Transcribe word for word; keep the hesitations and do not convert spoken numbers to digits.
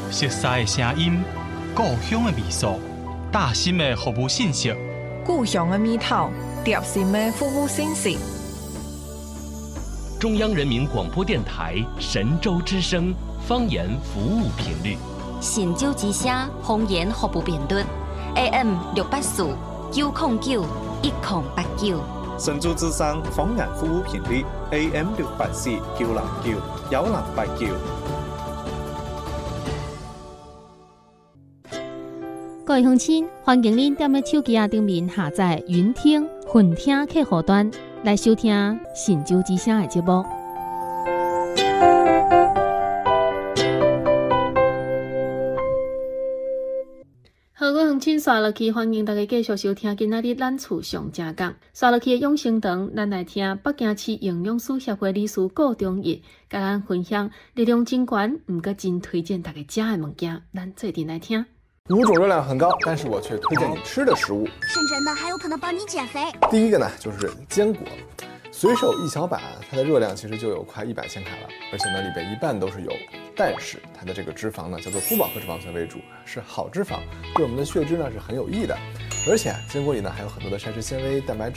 熟悉的声音，故乡的味素，大心的服务信息， 故乡的味道，贴心的服务信息。 中央人民广播电台神州之声方言服务频率， 神州之声方言服务频率 A M 六八四九零九一零八九。 神州之声方言服務頻率 A M 六八四九零九一零八九。 各位鄉親，歡迎您踮咧手機啊頂面下載雲聽、雲聽客戶端來收聽神州之聲嘅節目。好，各位鄉親，刷落去，歡迎大家繼續收聽今仔日咱厝上正講。刷落去嘅養生堂，咱來聽北京市營養師協會理事顧忠義，甲咱分享熱量真懸，毋過真推薦大家食嘅物件，咱做陣來聽。 五种热量很高，但是我却推荐你吃的食物， 甚至呢还有可能帮你减肥。 第一个呢就是坚果，随手一小把，它的热量其实就有快一百千卡了，而且呢里边一半都是油，但是它的这个脂肪呢叫做不饱和脂肪酸为主，是好脂肪，对我们的血脂呢是很有益的。而且坚果里呢还有很多的膳食纤维、蛋白质。